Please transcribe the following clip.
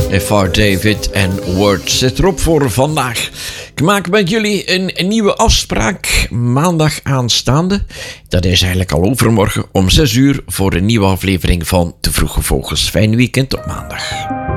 F.R. David en Word zit erop voor vandaag. Ik maak met jullie een nieuwe afspraak maandag aanstaande. Dat is eigenlijk al overmorgen om 6 uur voor een nieuwe aflevering van De Vroege Vogels. Fijn weekend op maandag.